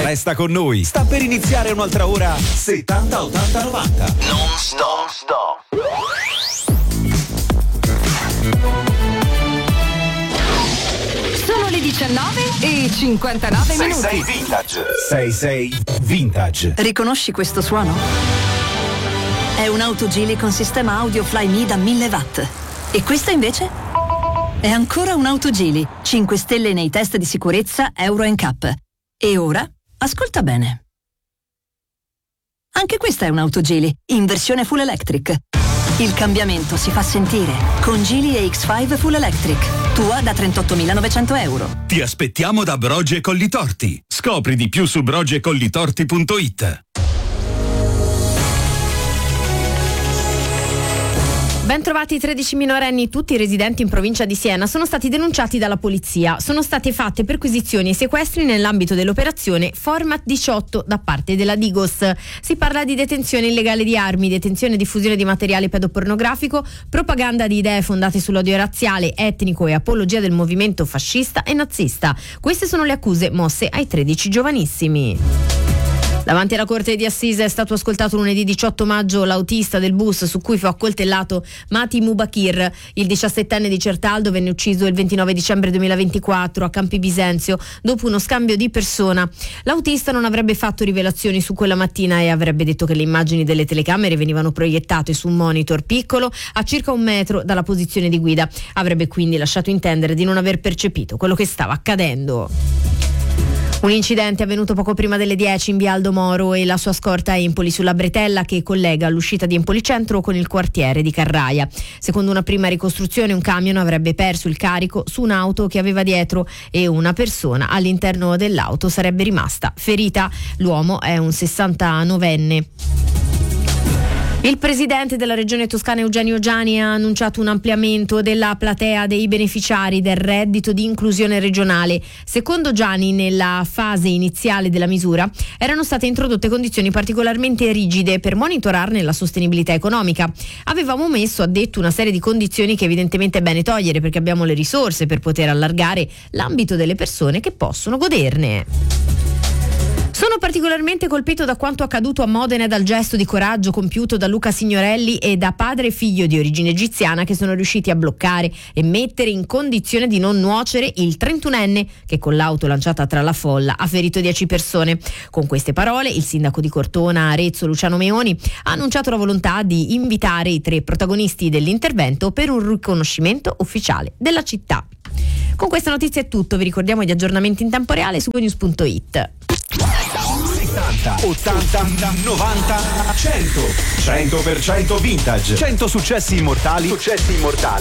Resta con noi. Sta per iniziare un'altra ora 70 80 90. Non stop. Sono le 19:59 minuti. 66 Vintage. 66 Vintage. Riconosci questo suono? È un'auto Geely con sistema audio Flyme da 1000 watt. E questa invece? È ancora un'auto Geely, 5 stelle nei test di sicurezza Euro NCAP. E ora, ascolta bene. Anche questa è un'auto Geely, in versione full electric. Il cambiamento si fa sentire con Geely EX5 Full Electric. Tua da 38.900 euro. Ti aspettiamo da Brogi e Collitorti. Scopri di più su brogiecollitorti.it. Ben trovati. 13 minorenni, tutti residenti in provincia di Siena, sono stati denunciati dalla polizia. Sono state fatte perquisizioni e sequestri nell'ambito dell'operazione Format 18 da parte della Digos. Si parla di detenzione illegale di armi, detenzione e diffusione di materiale pedopornografico, propaganda di idee fondate sull'odio razziale, etnico e apologia del movimento fascista e nazista. Queste sono le accuse mosse ai 13 giovanissimi. Davanti alla Corte di Assise è stato ascoltato lunedì 18 maggio l'autista del bus su cui fu accoltellato Mati Mubakir. Il 17enne di Certaldo venne ucciso il 29 dicembre 2024 a Campi Bisenzio dopo uno scambio di persona. L'autista non avrebbe fatto rivelazioni su quella mattina e avrebbe detto che le immagini delle telecamere venivano proiettate su un monitor piccolo a circa 1 metro dalla posizione di guida. Avrebbe quindi lasciato intendere di non aver percepito quello che stava accadendo. Un incidente avvenuto poco prima delle 10 in via Aldo Moro e la sua scorta a Empoli sulla bretella che collega l'uscita di Empoli Centro con il quartiere di Carraia. Secondo una prima ricostruzione, un camion avrebbe perso il carico su un'auto che aveva dietro e una persona all'interno dell'auto sarebbe rimasta ferita. L'uomo è un 69enne. Il presidente della regione toscana Eugenio Giani ha annunciato un ampliamento della platea dei beneficiari del reddito di inclusione regionale. Secondo Giani, nella fase iniziale della misura erano state introdotte condizioni particolarmente rigide per monitorarne la sostenibilità economica. Avevamo messo, ha detto, una serie di condizioni che evidentemente è bene togliere perché abbiamo le risorse per poter allargare l'ambito delle persone che possono goderne. Sono particolarmente colpito da quanto accaduto a Modena e dal gesto di coraggio compiuto da Luca Signorelli e da padre e figlio di origine egiziana che sono riusciti a bloccare e mettere in condizione di non nuocere il 31enne che con l'auto lanciata tra la folla ha ferito 10 persone. Con queste parole il sindaco di Cortona, Arezzo, Luciano Meoni, ha annunciato la volontà di invitare i 3 protagonisti dell'intervento per un riconoscimento ufficiale della città. Con questa notizia è tutto, vi ricordiamo gli aggiornamenti in tempo reale su news.it. 70, 80, 90, 100. 100% vintage. 100 successi immortali.